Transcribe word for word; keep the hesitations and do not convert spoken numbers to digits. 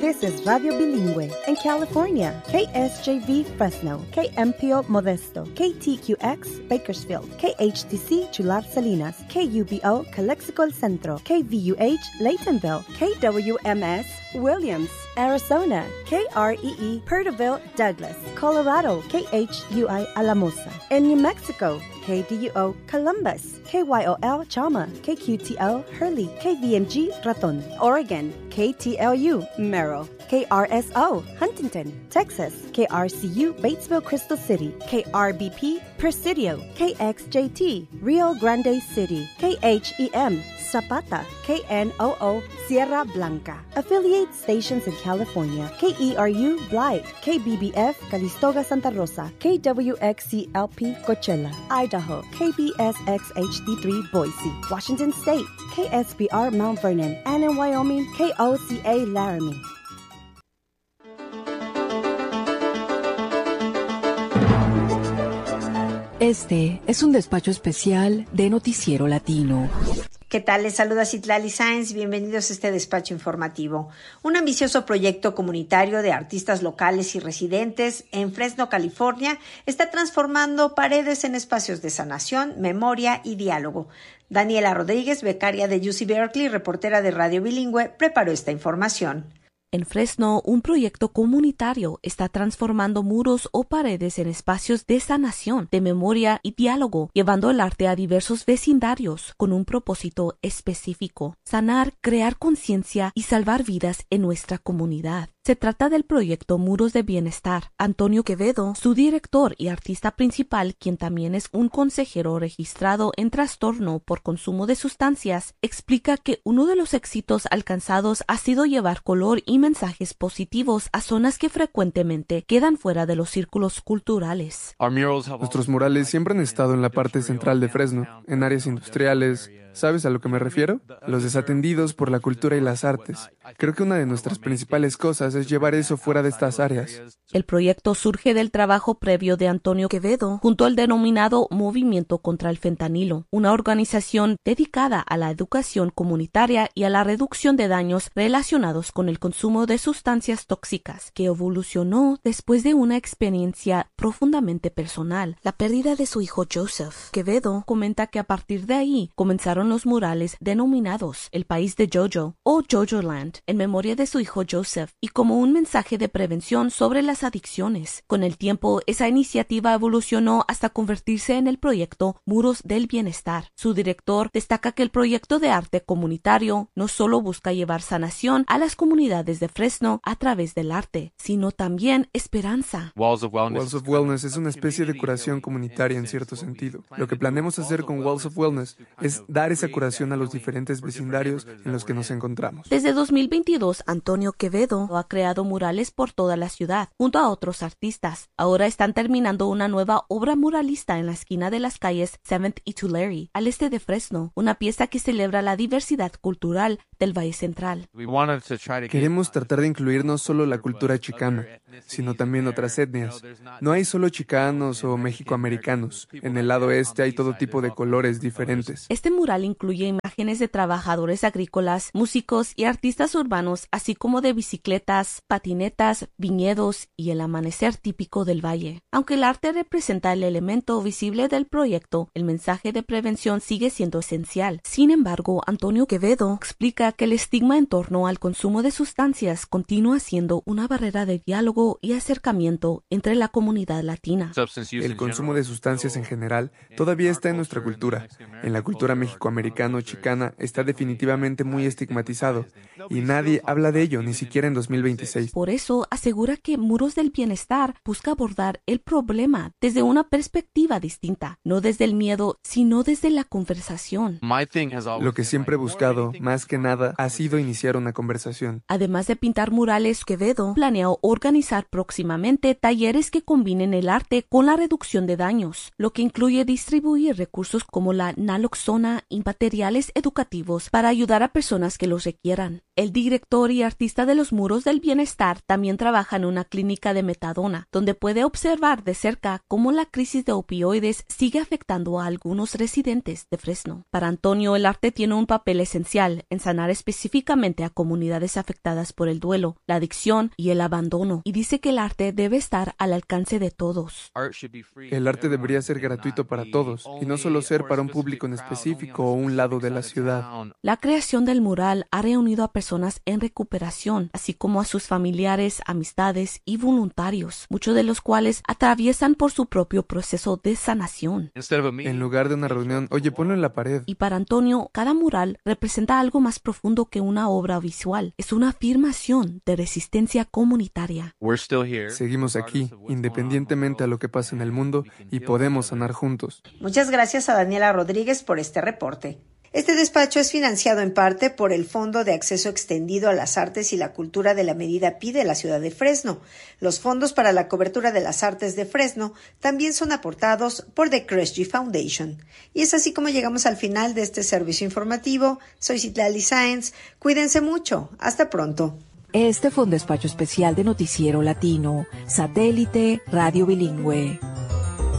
This is Radio Bilingüe in California. K S J V Fresno, K M P O Modesto, K T Q X Bakersfield, K H T C Chular Salinas, K U B O Calexico El Centro, K V U H Laytonville, K W M S Williams, Arizona, K R E E Perterville Douglas, Colorado, K H U I Alamosa. In New Mexico, K D U O Columbus, K Y O L Chalma, K Q T L Hurley, K V M G Raton. Oregon, K T L U Merrill, K R S O Huntington. Texas, K R C U Batesville Crystal City, K R B P Presidio, K X J T Rio Grande City, K H E M Zapata, K N O O Sierra Blanca. Affiliate stations in California, K E R U Blythe, K B B F Calistoga Santa Rosa, K W X C L P Coachella, Idaho, K B S X H D three Boise, Washington State, K S B R Mount Vernon, and in Wyoming, K O C A Laramie. Este es un despacho especial de Noticiero Latino. ¿Qué tal? Les saluda Citlali Sáenz. Bienvenidos a este despacho informativo. Un ambicioso proyecto comunitario de artistas locales y residentes en Fresno, California, está transformando paredes en espacios de sanación, memoria y diálogo. Daniela Rodríguez, becaria de U C Berkeley, reportera de Radio Bilingüe, preparó esta información. En Fresno, un proyecto comunitario está transformando muros o paredes en espacios de sanación, de memoria y diálogo, llevando el arte a diversos vecindarios con un propósito específico: sanar, crear conciencia y salvar vidas en nuestra comunidad. Se trata del proyecto Muros de Bienestar. Antonio Quevedo, su director y artista principal, quien también es un consejero registrado en trastorno por consumo de sustancias, explica que uno de los éxitos alcanzados ha sido llevar color y mensajes positivos a zonas que frecuentemente quedan fuera de los círculos culturales. Nuestros murales siempre han estado en la parte central de Fresno, en áreas industriales. ¿Sabes a lo que me refiero? Los desatendidos por la cultura y las artes. Creo que una de nuestras principales cosas es llevar eso fuera de estas áreas. El proyecto surge del trabajo previo de Antonio Quevedo junto al denominado Movimiento contra el Fentanilo, una organización dedicada a la educación comunitaria y a la reducción de daños relacionados con el consumo de sustancias tóxicas, que evolucionó después de una experiencia profundamente personal, la pérdida de su hijo Joseph. Quevedo comenta que a partir de ahí comenzaron los murales denominados El País de Jojo o Jojo Land en memoria de su hijo Joseph y como un mensaje de prevención sobre las adicciones. Con el tiempo, esa iniciativa evolucionó hasta convertirse en el proyecto Muros del Bienestar. Su director destaca que el proyecto de arte comunitario no solo busca llevar sanación a las comunidades de Fresno a través del arte, sino también esperanza. Walls of Wellness, Walls of Wellness es una especie de curación comunitaria en cierto sentido. Lo que planeamos hacer con Walls of Wellness es dar esa curación a los diferentes vecindarios en los que nos encontramos. Desde dos mil veintidós, Antonio Quevedo ha creado murales por toda la ciudad, junto a otros artistas. Ahora están terminando una nueva obra muralista en la esquina de las calles seventh y Tulare, al este de Fresno, una pieza que celebra la diversidad cultural del Valle Central. Queremos tratar de incluir no solo la cultura chicana, sino también otras etnias. No hay solo chicanos o mexicoamericanos. En el lado este hay todo tipo de colores diferentes. Este mural incluye imágenes de trabajadores agrícolas, músicos y artistas urbanos, así como de bicicletas, patinetas, viñedos y el amanecer típico del valle. Aunque el arte representa el elemento visible del proyecto, el mensaje de prevención sigue siendo esencial. Sin embargo, Antonio Quevedo explica que el estigma en torno al consumo de sustancias continúa siendo una barrera de diálogo y acercamiento entre la comunidad latina. El consumo de sustancias en general todavía está en nuestra cultura. En la cultura mexicoamericano-chicana está definitivamente muy estigmatizado y nadie habla de ello, ni siquiera en dos mil veintiséis. Por eso asegura que Muros del Bienestar busca abordar el problema desde una perspectiva distinta, no desde el miedo, sino desde la conversación. Lo que siempre he buscado, más que nada, ha sido iniciar una conversación. Además de pintar murales, Quevedo planea organizar próximamente talleres que combinen el arte con la reducción de daños, lo que incluye distribuir recursos como la naloxona y materiales educativos para ayudar a personas que los requieran. El director y artista de los Muros del Bienestar también trabaja en una clínica de metadona, donde puede observar de cerca cómo la crisis de opioides sigue afectando a algunos residentes de Fresno. Para Antonio, el arte tiene un papel esencial en sanar específicamente a comunidades afectadas por el duelo, la adicción y el abandono, y dice que el arte debe estar al alcance de todos. El arte debería ser gratuito para todos, y no solo ser para un público en específico o un lado de la ciudad. La creación del mural ha reunido a personas en recuperación, así como a sus familiares, amistades y voluntarios, muchos de los cuales atraviesan por su propio proceso de sanación. En lugar de una reunión, oye, ponlo en la pared. Y para Antonio, cada mural representa algo más profundo que una obra visual. Es una afirmación de resistencia comunitaria. Seguimos aquí, independientemente a lo que pase en el mundo, y podemos sanar juntos. Muchas gracias a Daniela Rodríguez por este reporte. Este despacho es financiado en parte por el Fondo de Acceso Extendido a las Artes y la Cultura de la Medida P I de la ciudad de Fresno. Los fondos para la cobertura de las artes de Fresno también son aportados por The Kresge Foundation. Y es así como llegamos al final de este servicio informativo. Soy Citlali Sáenz. Cuídense mucho. Hasta pronto. Este fue un despacho especial de Noticiero Latino, Satélite Radio Bilingüe.